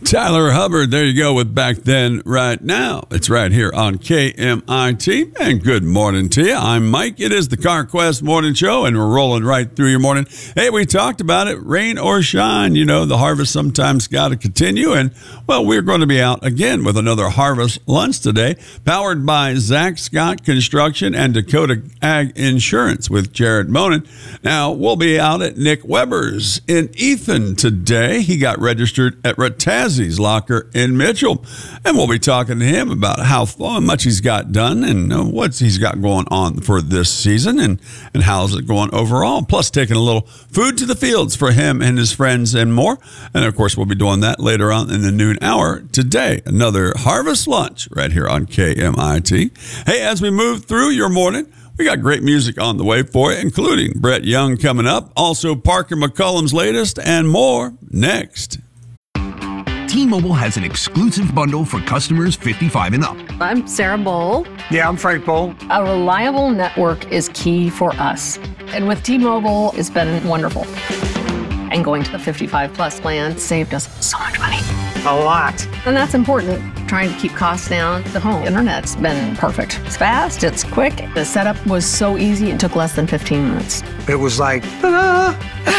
Tyler Hubbard, there you go with Back Then, Right Now. It's right here on KMIT. And good morning to you. I'm Mike. It is the CarQuest Morning Show, and we're rolling right through your morning. Hey, we talked about it, rain or shine. You know, the harvest sometimes got to continue. And, well, we're going to be out again with another harvest lunch today, powered by Zach Scott Construction and Dakota Ag Insurance with Jared Monin. Now, we'll be out at Nick Weber's in Ethan today. He got registered at Ratazzi's Locker in Mitchell, and we'll be talking to him about how much he's got done and what he's got going on for this season and how's it going overall, plus taking a little food to the fields for him and his friends and more. And of course, we'll be doing that later on in the noon hour today. Another harvest lunch right here on KMIT. Hey, as we move through your morning, we got great music on the way for you, including Brett Young coming up, also Parker McCullum's latest, and more next. T-Mobile has an exclusive bundle for customers 55 and up. I'm Sarah Bowl. Yeah, I'm Frank Bowl. A reliable network is key for us. And with T-Mobile, it's been wonderful. And going to the 55 plus plan saved us so much money. A lot. And that's important. Trying to keep costs down. The home internet's been perfect. It's fast, it's quick. The setup was so easy, it took less than 15 minutes. It was like, ta-da!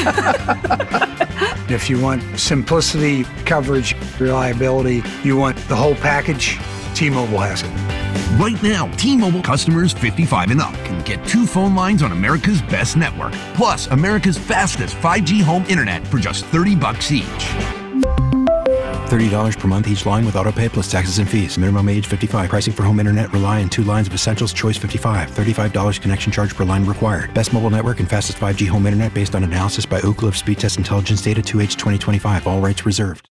If you want simplicity, coverage, reliability, you want the whole package, T-Mobile has it. Right now, T-Mobile customers 55 and up can get 2 phone lines on America's best network, plus America's fastest 5G home internet for just $30 each. $30 per month each line with autopay plus taxes and fees. Minimum age 55. Pricing for home internet rely on 2 lines of Essentials Choice 55. $35 connection charge per line required. Best mobile network and fastest 5G home internet based on analysis by Ookla of Speed Test Intelligence Data 2H 2025. All rights reserved.